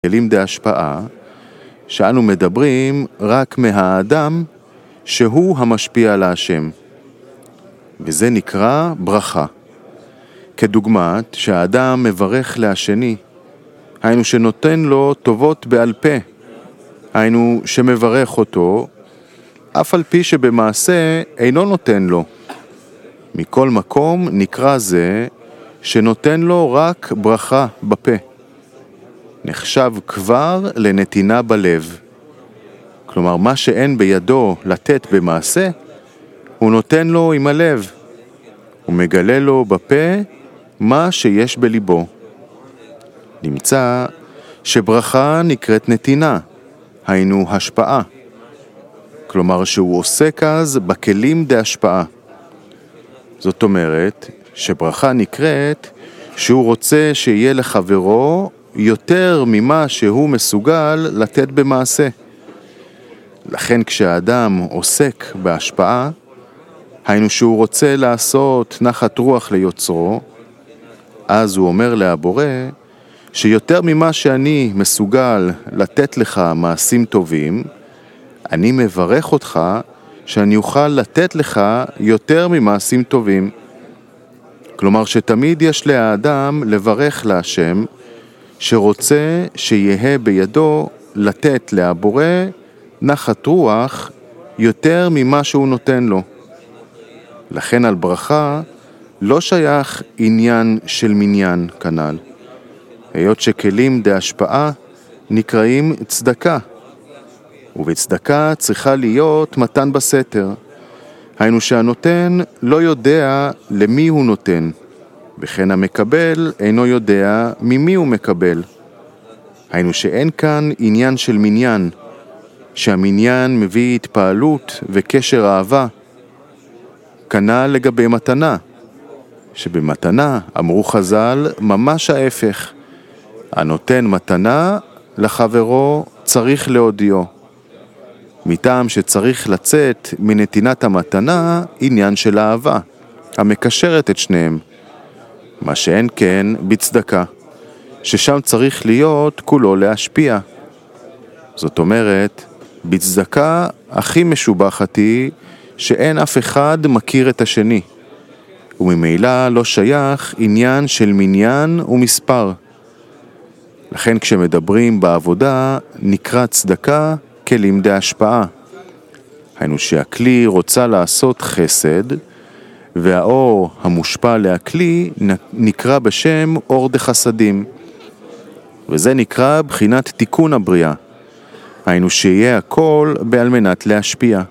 כלים דהשפעה, שאנו מדברים רק מהאדם שהוא המשפיע על השם. וזה נקרא ברכה. כדוגמת שהאדם מברך להשני, היינו שנותן לו טובות בעל פה, היינו שמברך אותו, אף על פי שבמעשה אינו נותן לו. מכל מקום נקרא זה שנותן לו רק ברכה בפה. נחשב כבר לנתינה בלב. כלומר, מה שאין בידו לתת במעשה, הוא נותן לו עם הלב. הוא מגלה לו בפה מה שיש בליבו. נמצא שברכה נקראת נתינה, היינו השפעה. כלומר שהוא עוסק אז בכלים דהשפעה. זאת אומרת שברכה נקראת שהוא רוצה שיהיה לחברו יותר ממה שהוא מסוגל לתת במעשה. לכן כשהאדם עוסק בהשפעה, היינו שהוא רוצה לעשות נחת רוח ליוצרו, אז הוא אומר להבורא שיותר ממה שאני מסוגל לתת לך מעשים טובים, אני מברך אותך שאני אוכל לתת לך יותר ממעשים טובים. כלומר שתמיד יש לאדם לברך להשם שרוצה שיהיה בידו לתת להבורא נחת רוח יותר ממה שהוא נותן לו. לכן על ברכה לא שייך עניין של מניין כנ"ל. היות שכלים דהשפעה נקראים צדקה. ובצדקה צריכה להיות מתן בסתר. היינו שהנותן לא יודע למי הוא נותן, וכן המקבל אינו יודע ממי הוא מקבל. היינו שאין כאן עניין של מניין, שהמניין מביא התפעלות וקשר אהבה. כנ"ל לגבי מתנה, שבמתנה אמרו חז"ל ממש ההפך. הנותן מתנה לחברו צריך להודיעו. מטעם שצריך לצאת מנתינת המתנה עניין של אהבה, המקשרת את שניהם. מה שאין כן בצדקה, ששם צריך להיות כולו להשפיע. זאת אומרת, בצדקה הכי משובחת היא שאין אף אחד מכיר את השני, וממילא לא שייך עניין של מניין ומספר. לכן כשמדברים בעבודה נקרא צדקה כלים דהשפעה. היינו שהכלי רוצה לעשות חסד, והאור המושפע להכלי נקרא בשם אור דחסדים. וזה נקרא בחינת תיקון הבריאה. היינו שיהיה הכל בעל מנת להשפיע.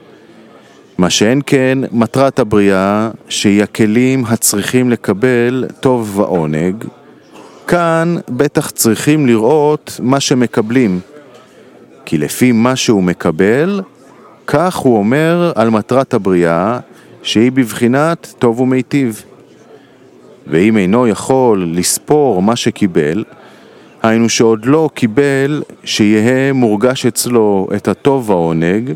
מה שאין כן מטרת הבריאה שהיא הכלים הצריכים לקבל טוב ועונג. כאן בטח צריכים לראות מה שמקבלים. כי לפי מה שהוא מקבל, כך הוא אומר על מטרת הבריאה שהיא בבחינת טוב ומיטיב. ואם אינו יכול לספור מה שקיבל, היינו שעוד לא קיבל שיהיה מורגש אצלו את הטוב והעונג,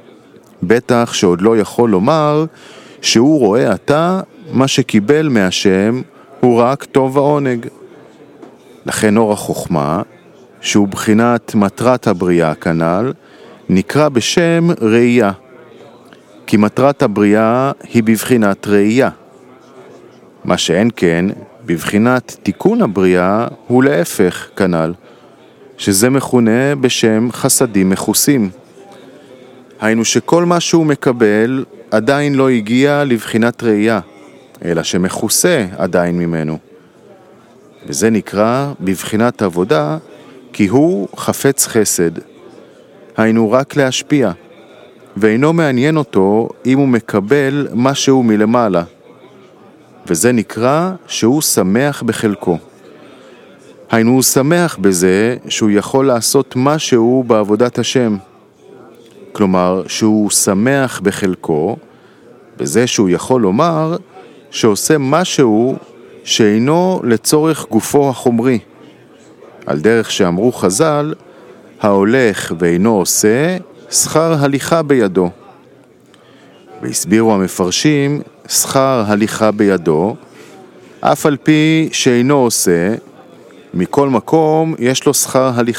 בטח שעוד לא יכול לומר שהוא רואה עתה מה שקיבל מהשם הוא רק טוב והעונג. לכן אור החוכמה, שהוא בחינת מטרת הבריאה כנ"ל, נקרא בשם ראייה. כי מטרת הבריאה היא בבחינת ראייה. מה שאין כן, בבחינת תיקון הבריאה הוא להפך כנ"ל, שזה מכונה בשם חסדים מכוסים. היינו שכל מה שהוא מקבל עדיין לא הגיע לבחינת ראייה, אלא שמכוסה עדיין ממנו. וזה נקרא בבחינת עבודה, כי הוא חפץ חסד. היינו רק להשפיע, ואינו מעניין אותו אם הוא מקבל משהו מלמעלה. וזה נקרא שהוא שמח בחלקו. היינו הוא שמח בזה שהוא יכול לעשות משהו בעבודת השם. כלומר שהוא שמח בחלקו, בזה שהוא יכול לומר שעושה משהו שאינו לצורך גופו החומרי. על דרך שאמרו חז"ל, ההולך ואינו עושה, שכר הליכה בידו. והסבירו המפרשים, שכר הליכה בידו, אף על פי שאינו עושה, מכל מקום יש לו שכר הליכה.